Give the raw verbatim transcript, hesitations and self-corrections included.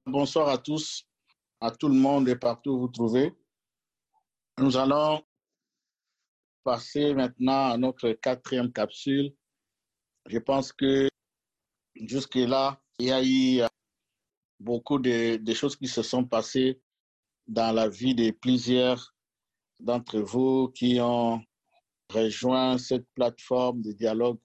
Bonsoir à tous, à tout le monde et partout où vous trouvez. Nous allons passer maintenant à notre quatrième capsule. Je pense que jusque-là, il y a eu beaucoup de, de choses qui se sont passées dans la vie de plusieurs d'entre vous qui ont rejoint cette plateforme de dialogue